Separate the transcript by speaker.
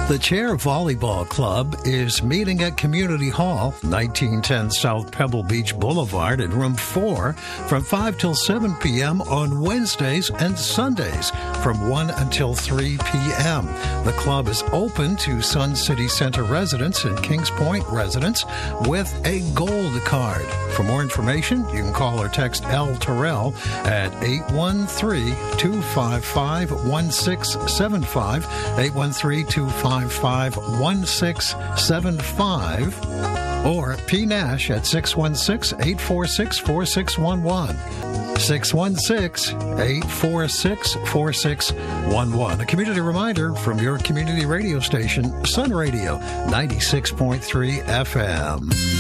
Speaker 1: The Chair Volleyball Club is meeting at Community Hall, 1910 South Pebble Beach Boulevard in Room 4 from 5 till 7 p.m. on Wednesdays and Sundays from 1 until 3 p.m. The club is open to Sun City Center residents and Kings Point residents with a gold card. For more information, you can call or text L. Terrell at 813-255-1675, 813-255-1675, or P. Nash at 616-846-4611. 616-846-4611. A community reminder from your community radio station, Sun Radio, 96.3 FM.